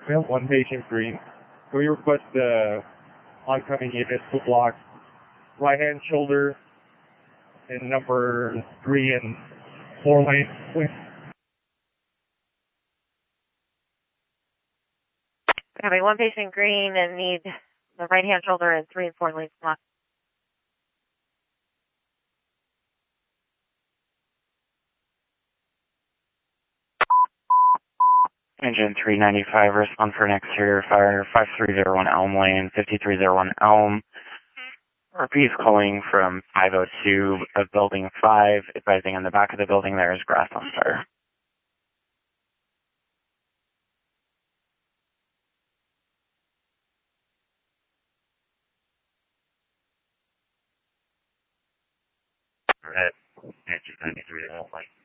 We have one patient green. Can we request the oncoming unit to block right-hand shoulder in number 3 and 4 lanes, please? Having one patient green and need the right-hand shoulder and 3 and 4 lanes blocked. Engine 395, respond for an exterior fire, 5301 Elm Lane, 5301 Elm. RP is calling from 502 of Building 5, advising on the back of the building there is grass on fire. Red, engine 93 Elm Lane.